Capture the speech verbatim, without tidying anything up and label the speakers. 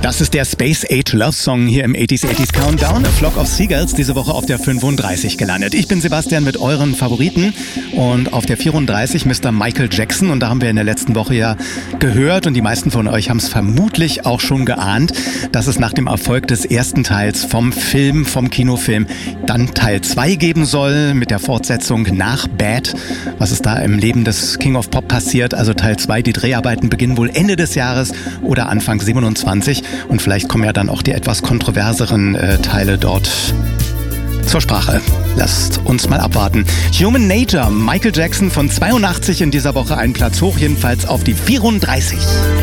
Speaker 1: Das ist der Space Age Love Song hier im achtziger achtziger Countdown. A Flock of Seagulls, diese Woche auf der fünfunddreißig gelandet. Ich bin Sebastian mit euren Favoriten und auf der vierunddreißig Mister Michael Jackson. Und da haben wir in der letzten Woche ja gehört und die meisten von euch haben es vermutlich auch schon geahnt, dass es nach dem Erfolg des ersten Teils vom Film, vom Kinofilm, dann Teil zwei geben soll mit der Fortsetzung nach Bad. Was ist da im Leben des King of Pop passiert? Also Teil zwei, die Dreharbeiten beginnen wohl Ende des Jahres oder Anfang siebenundzwanzig. Und vielleicht kommen ja dann auch die etwas kontroverseren äh, Teile dort zur Sprache. Lasst uns mal abwarten. Human Nature, Michael Jackson von zweiundachtzig in dieser Woche einen Platz hoch, jedenfalls auf die vierunddreißig.